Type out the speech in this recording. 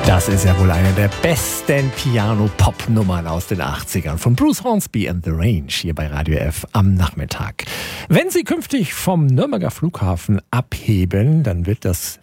Das ist ja wohl eine der besten Piano-Pop-Nummern aus den 80ern von Bruce Hornsby and the Range hier bei Radio F am Nachmittag. Wenn Sie künftig vom Nürnberger Flughafen abheben, dann wird das